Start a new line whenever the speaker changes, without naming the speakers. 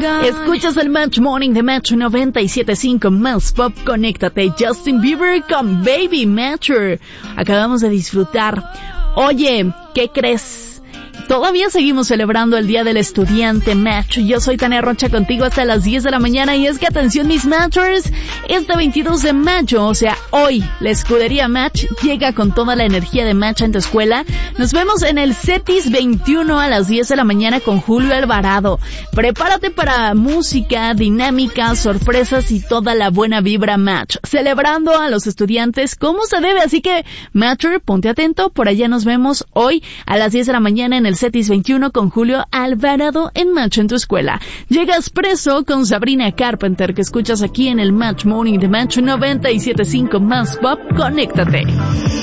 God.
Escuchas el Match Morning de Match 97.5 Más Pop. Conéctate. Justin Bieber con Baby Mature. Acabamos de disfrutar. Oye, ¿qué crees? Todavía seguimos celebrando el Día del Estudiante Match. Yo soy Tania Rocha contigo hasta las 10 de la mañana y es que atención mis Matchers, este 22 de mayo, o sea hoy, la escudería Match llega con toda la energía de Match en tu escuela. Nos vemos en el CETIS 21 a las 10 de la mañana con Julio Alvarado. Prepárate para música, dinámica, sorpresas y toda la buena vibra Match. Celebrando a los estudiantes como se debe, así que Matcher, ponte atento, por allá nos vemos hoy a las 10 de la mañana en el CETIS 21 con Julio Alvarado en Match en tu escuela. Llegas preso con Sabrina Carpenter, que escuchas aquí en el Match Morning de Match 97.5 Más Pop. Conéctate.